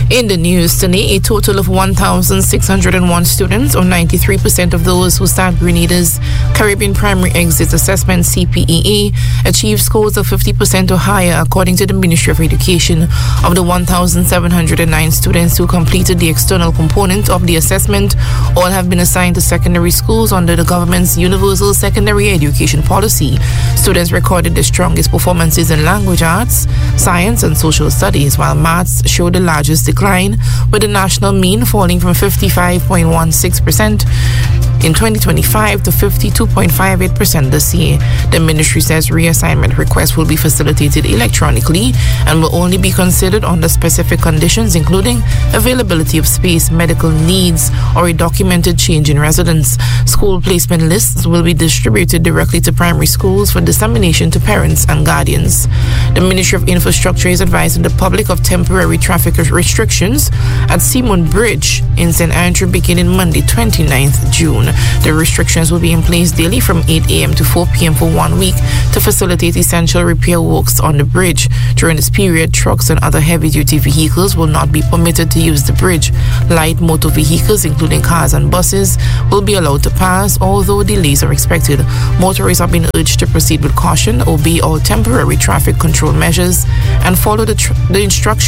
In the news today, a total of 1,601 students, or 93% of those who sat Grenada's Caribbean Primary Exit Assessment (CPEA), achieved scores of 50% or higher, according to the Ministry of Education. Of the 1,709 students who completed the external component of the assessment, all have been assigned to secondary schools under the government's Universal Secondary Education Policy. Students recorded the strongest performances in language arts, science, and social studies, while maths showed the largest decline, with the national mean falling from 55.16% in 2025 to 52.58% this year. The ministry says reassignment requests will be facilitated electronically and will only be considered under specific conditions, including availability of space, medical needs, or a documented change in residence. School placement lists will be distributed directly to primary schools for dissemination to parents and guardians. The Ministry of Infrastructure is advising the public of temporary traffic restrictions at Seamoon Bridge in St. Andrew beginning Monday, 29th June. The restrictions will be in place daily from 8 a.m. to 4 p.m. for 1 week to facilitate essential repair works on the bridge. During this period, trucks and other heavy-duty vehicles will not be permitted to use the bridge. Light motor vehicles, including cars and buses, will be allowed to pass, although delays are expected. Motorists have been urged to proceed with caution, obey all temporary traffic control measures, and follow the instructions